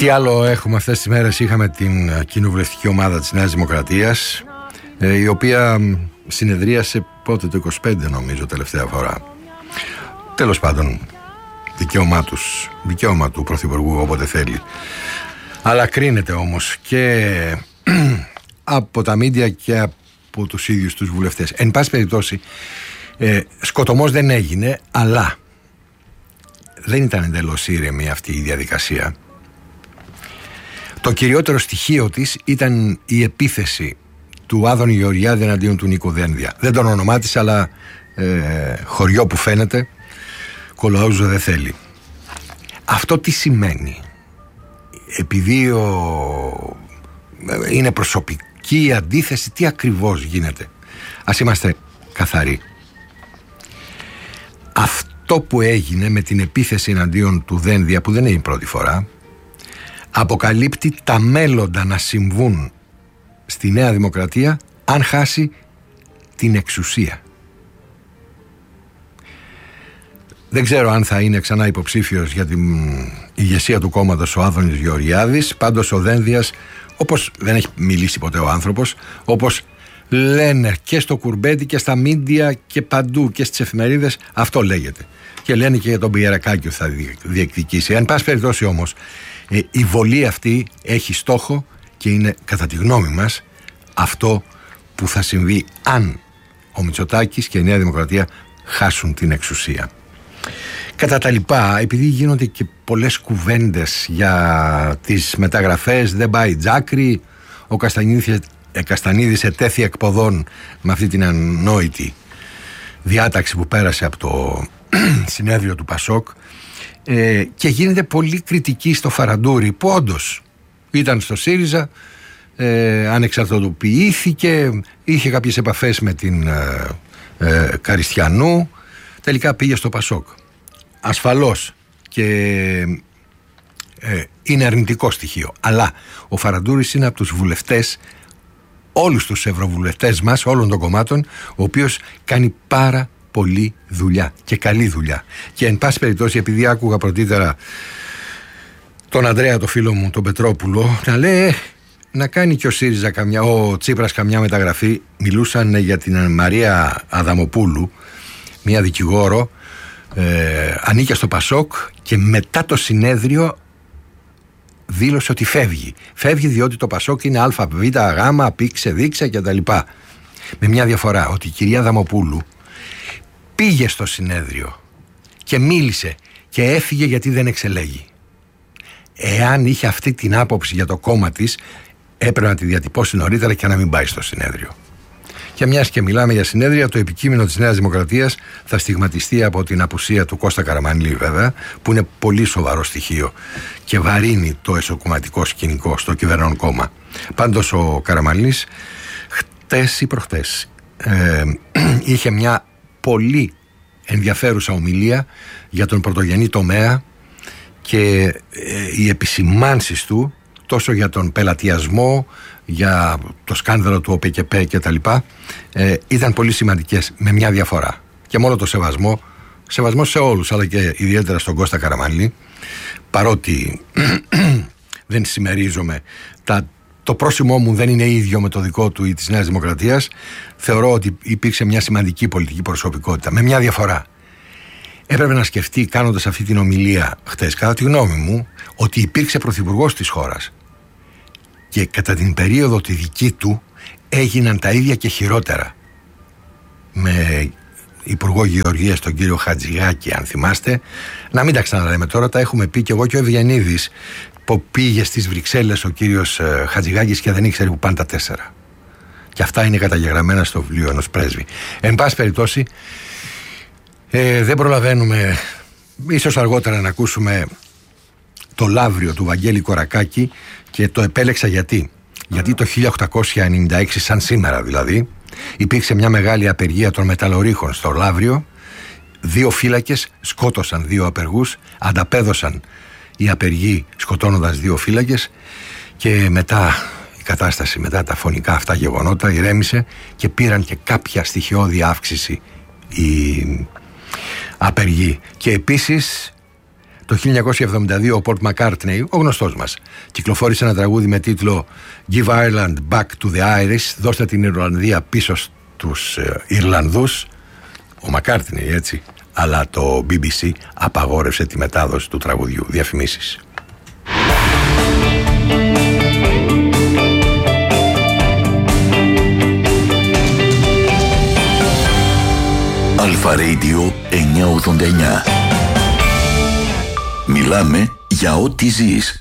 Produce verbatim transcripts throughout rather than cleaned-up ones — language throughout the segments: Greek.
Τι άλλο έχουμε αυτές τις μέρες? Είχαμε την κοινοβουλευτική ομάδα της Νέας Δημοκρατίας, η οποία συνεδρίασε πότε, το είκοσι πέντε νομίζω τελευταία φορά. Τέλος πάντων, δικαίωμά τους, δικαίωμα του Πρωθυπουργού όποτε θέλει. Αλλά κρίνεται όμως και από τα μίντια και από τους ίδιους τους βουλευτές. Εν πάση περιπτώσει, ε, σκοτωμός δεν έγινε, αλλά δεν ήταν εντελώς ήρεμη αυτή η διαδικασία. Το κυριότερο στοιχείο της ήταν η επίθεση του Άδωνη Γεωργιάδη εναντίον του Νίκου Δένδια. Δεν τον ονομάτισε, αλλά ε, χωριό που φαίνεται, κολοάουζο δεν θέλει. Αυτό τι σημαίνει? Επειδή ο... είναι προσωπική αντίθεση, τι ακριβώς γίνεται? Ας είμαστε καθαροί. Αυτό που έγινε με την επίθεση εναντίον του Δένδια, που δεν είναι η πρώτη φορά, αποκαλύπτει τα μέλλοντα να συμβούν στη Νέα Δημοκρατία αν χάσει την εξουσία. Δεν ξέρω αν θα είναι ξανά υποψήφιος για την ηγεσία του κόμματος ο Άδωνης Γεωργιάδης. Πάντως ο Δένδιας, όπως δεν έχει μιλήσει ποτέ ο άνθρωπος, όπως λένε και στο κουρμπέτι και στα μίντια και παντού και στις εφημερίδες, αυτό λέγεται. Και λένε και για τον Πιερακάκη ότι θα διεκδικήσει. Εν πάση περιπτώσει όμως, η βολή αυτή έχει στόχο και είναι, κατά τη γνώμη μας, αυτό που θα συμβεί αν ο Μητσοτάκης και η Νέα Δημοκρατία χάσουν την εξουσία. Κατά τα λοιπά, επειδή γίνονται και πολλές κουβέντες για τις μεταγραφές, δεν πάει τζάκρι, ο Καστανίδης, Καστανίδης ετέθη εκποδών με αυτή την ανόητη διάταξη που πέρασε από το συνέδριο του Πασόκ, ε, και γίνεται πολύ κριτική στο Φαραντούρι, που όντως ήταν στο ΣΥΡΙΖΑ, ε, ανεξαρτητοποιήθηκε, είχε κάποιες επαφές με την ε, ε, Καριστιανού, τελικά πήγε στο Πασόκ. Ασφαλώς και ε, είναι αρνητικό στοιχείο, αλλά ο Φαραντούρης είναι από τους βουλευτές, όλους τους ευρωβουλευτές μας, όλων των κομμάτων, ο οποίος κάνει πάρα πολλή δουλειά και καλή δουλειά. Και εν πάση περιπτώσει, επειδή άκουγα πρωτήτερα τον Ανδρέα, το φίλο μου, τον Πετρόπουλο, να λέει να κάνει και ο ΣΥΡΙΖΑ καμιά, ο Τσίπρας καμιά μεταγραφή. Μιλούσαν για την Μαρία Αδαμοπούλου, μια δικηγόρο, ε, ανήκε στο Πασόκ και μετά το συνέδριο δήλωσε ότι φεύγει. Φεύγει διότι το Πασόκ είναι α, β, γ, πήξε, δείξε κτλ. Με μια διαφορά, ότι η κυρία Αδαμοπούλου πήγε στο συνέδριο και μίλησε και έφυγε γιατί δεν εξελέγει. Εάν είχε αυτή την άποψη για το κόμμα της, έπρεπε να τη διατυπώσει νωρίτερα και να μην πάει στο συνέδριο. Και μιας και μιλάμε για συνέδρια, το επικείμενο της Νέας Δημοκρατίας θα στιγματιστεί από την απουσία του Κώστα Καραμανλή, βέβαια, που είναι πολύ σοβαρό στοιχείο και βαρύνει το εσωκομματικό σκηνικό στο κυβερνών κόμμα. Πάντως ο Καραμανλής χτες ή προχτές ε, είχε μια πολύ ενδιαφέρουσα ομιλία για τον πρωτογενή τομέα και ε, οι επισημάνσεις του τόσο για τον πελατειασμό, για το σκάνδαλο του ΟΠΕΚΕΠΕ και τα λοιπά, ε, ήταν πολύ σημαντικές, με μια διαφορά. Και μόνο το σεβασμό, σεβασμό σε όλους, αλλά και ιδιαίτερα στον Κώστα Καραμανλή, παρότι δεν συμμερίζομαι, τα, το πρόσημό μου δεν είναι ίδιο με το δικό του ή της Νέας Δημοκρατίας, θεωρώ ότι υπήρξε μια σημαντική πολιτική προσωπικότητα, με μια διαφορά. Έπρεπε να σκεφτεί, κάνοντας αυτή την ομιλία χτες, κατά τη γνώμη μου, ότι υπήρξε πρωθυπουργός της χώρας και κατά την περίοδο τη δική του έγιναν τα ίδια και χειρότερα. Με υπουργό Γεωργίας τον κύριο Χατζηγάκη, αν θυμάστε, να μην τα ξαναλέμε τώρα, τα έχουμε πει και εγώ και ο Ευγενίδης, που πήγε στις Βρυξέλλες ο κύριος Χατζηγάκης και δεν ήξερε που πάνε τα τέσσερα. Και αυτά είναι καταγεγραμμένα στο βιβλίο ενός πρέσβη. Εν πάση περιπτώσει, ε, δεν προλαβαίνουμε, ίσως αργότερα, να ακούσουμε το Λαύριο του Βαγγέλη Κορακάκη, και το επέλεξα γιατί. Γιατί το χίλια οκτακόσια ενενήντα έξι, σαν σήμερα δηλαδή, υπήρξε μια μεγάλη απεργία των μεταλλορύχων στο Λαύριο. Δύο φύλακες σκότωσαν δύο απεργούς, ανταπέδωσαν οι απεργοί σκοτώνοντας δύο φύλακες, και μετά η κατάσταση, μετά τα φωνικά αυτά γεγονότα, ηρέμησε και πήραν και κάποια στοιχειώδη αύξηση οι απεργοί. Και επίσης Το χίλια εννιακόσια εβδομήντα δύο ο Paul McCartney, ο γνωστός μας, κυκλοφόρησε ένα τραγούδι με τίτλο Give Ireland Back to the Irish, δώστε την Ιρλανδία πίσω στους ε, Ιρλανδούς. Ο McCartney, έτσι. Αλλά το μπι μπι σι απαγόρευσε τη μετάδοση του τραγουδιού. Διαφημίσεις. Αλφα Radio εννιακόσια ογδόντα εννιά. Μιλάμε για ό,τι ζεις.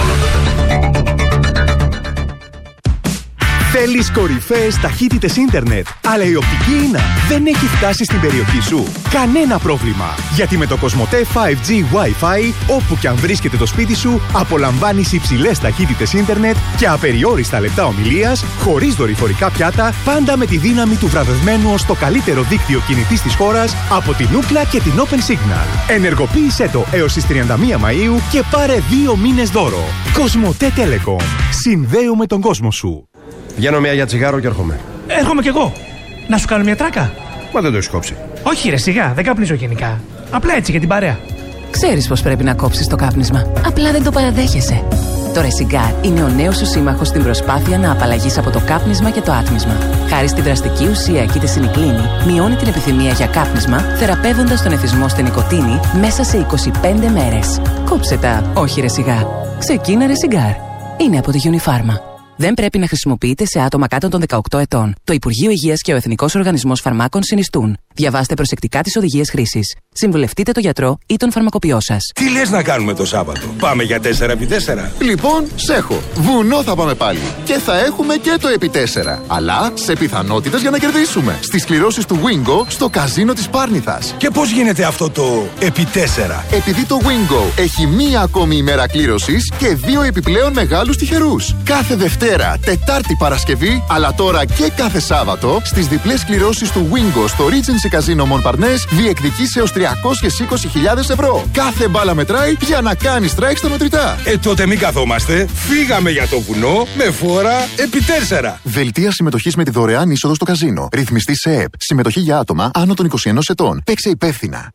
Θέλεις κορυφαίες ταχύτητες ίντερνετ, αλλά η οπτική ίνα δεν έχει φτάσει στην περιοχή σου? Κανένα πρόβλημα, γιατί με το Κοσμοτέ φάιβ τζι Wi-Fi, όπου και αν βρίσκεται το σπίτι σου, απολαμβάνεις υψηλές ταχύτητες ίντερνετ και απεριόριστα λεπτά ομιλίας, χωρίς δορυφορικά πιάτα, πάντα με τη δύναμη του βραβευμένου ως το καλύτερο δίκτυο κινητής της χώρας από την Ookla και την Open Signal. Ενεργοποίησέ το έως τις τριάντα μία Μαΐου και πάρε δύο μήνες δώρο. Κοσμοτέ Telecom. Συνδέουμε τον κόσμο σου. Βγαίνω μια για τσιγάρο και έρχομαι. Έρχομαι κι εγώ. Να σου κάνω μια τράκα. Μα δεν το έχεις κόψει. Όχι ρε, σιγά, δεν καπνίζω γενικά. Απλά έτσι για την παρέα. Ξέρεις πως πρέπει να κόψεις το κάπνισμα. Απλά δεν το παραδέχεσαι. Το Ρεσιγκάρ είναι ο νέος σου σύμμαχος στην προσπάθεια να απαλλαγείς από το κάπνισμα και το άτμισμα. Χάρη στη δραστική ουσία κητεσινικλίνη, μειώνει την επιθυμία για κάπνισμα, θεραπεύοντας τον εθισμό στην νοικοτήνη μέσα σε είκοσι πέντε μέρες. Κόψε τα, όχι Ρεσιγκάρ. Ξεκίνα Ρεσιγκάρ. Είναι από τη Unifarma. Δεν πρέπει να χρησιμοποιείται σε άτομα κάτω των δεκαοκτώ ετών. Το Υπουργείο Υγείας και ο Εθνικός Οργανισμός Φαρμάκων συνιστούν. Διαβάστε προσεκτικά τις οδηγίες χρήσης. Συμβουλευτείτε τον γιατρό ή τον φαρμακοποιό σας. Τι λες να κάνουμε το Σάββατο? Πάμε για τέσσερα επί τέσσερα. Λοιπόν, σ' έχω. Βουνό θα πάμε πάλι. Και θα έχουμε και το επί τέσσερα. Αλλά σε πιθανότητες για να κερδίσουμε. Στις κληρώσεις του Wingo στο καζίνο της Πάρνηθας. Και πώς γίνεται αυτό το επί τέσσερα? Επειδή το Wingo έχει μία ακόμη ημέρα κλήρωσης και δύο επιπλέον μεγάλους τυχερούς. Κάθε Δευτέρα, Τετάρτη, Παρασκευή, αλλά τώρα και κάθε Σάββατο, στις διπλές κληρώσεις του Wingo στο Regency Casino Montparnasse διεκδικείς έως τριακόσιες είκοσι χιλιάδες ευρώ. Κάθε μπάλα μετράει για να κάνεις strike στα μετρητά. Ε, τότε μην καθόμαστε. Φύγαμε για το βουνό με φόρα επί τέσσερα. Δελτία συμμετοχής με τη δωρεάν είσοδο στο καζίνο. Ρυθμιστή σε ΕΕΠ. Συμμετοχή για άτομα άνω των είκοσι ενός ετών. Παίξε υπεύθυνα.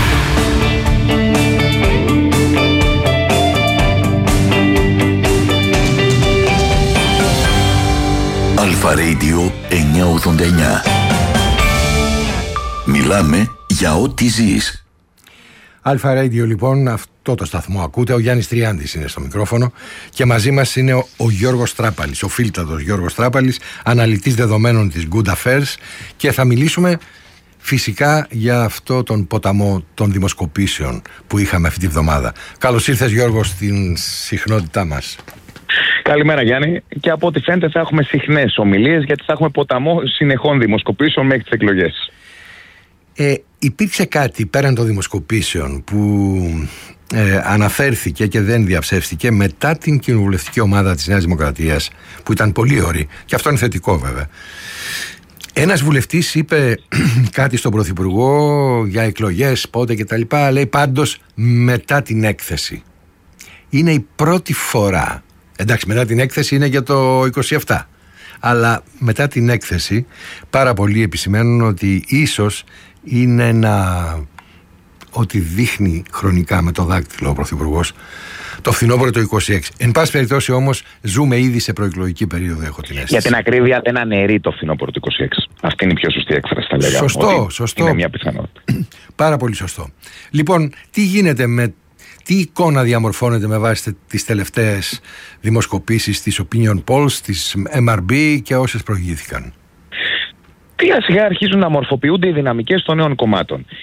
Αλφα Radio εννιακόσια ογδόντα εννιά. Μιλάμε για ό,τι ζεις. Αλφα Radio, λοιπόν, αυτό το σταθμό ακούτε. Ο Γιάννης Τριάντης είναι στο μικρόφωνο και μαζί μας είναι ο, ο Γιώργος Τράπαλης, ο φίλτατος Γιώργος Τράπαλης, αναλυτής δεδομένων της Good Affairs, και θα μιλήσουμε φυσικά για αυτό τον ποταμό των δημοσκοπήσεων που είχαμε αυτή τη βδομάδα. Καλώς ήρθες, Γιώργο, στην συχνότητά μας. Καλημέρα, Γιάννη. Και από ό,τι φαίνεται θα έχουμε συχνές ομιλίες, γιατί θα έχουμε ποταμό συνεχών δημοσκοπήσεων μέχρι τις εκλογές. Ε, υπήρξε κάτι πέραν των δημοσκοπήσεων που ε, αναφέρθηκε και δεν διαψεύστηκε μετά την κοινοβουλευτική ομάδα της Νέας Δημοκρατίας, που ήταν πολύ ωρή, και αυτό είναι θετικό βέβαια. Ένας βουλευτής είπε κάτι στον Πρωθυπουργό για εκλογές, πότε κτλ. Λέει πάντως μετά την έκθεση. Είναι η πρώτη φορά. Εντάξει, μετά την έκθεση είναι για το είκοσι επτά. Αλλά μετά την έκθεση πάρα πολλοί επισημαίνουν ότι ίσως είναι ένα, ότι δείχνει χρονικά με το δάκτυλο ο Πρωθυπουργός, το φθινόπωρο το είκοσι έξι. Εν πάση περιπτώσει όμως ζούμε ήδη σε προεκλογική περίοδο, έχω την αίσθηση. Για την ακρίβεια δεν αναιρεί το φθινόπωρο του είκοσι έξι. Αυτή είναι η πιο σωστή έκφραση, θα λέγαμε. Σωστό, σωστό. Είναι μια πιθανότητα. Πάρα πολύ σωστό. Λοιπόν, τι γίνεται με... Τι εικόνα διαμορφώνεται με βάση τις τελευταίες δημοσκοπήσεις, τις opinion polls, τις εμ αρ μπι και όσες προηγήθηκαν? Σιγά σιγά αρχίζουν να μορφοποιούνται οι δυναμικές των νέων κομμάτων.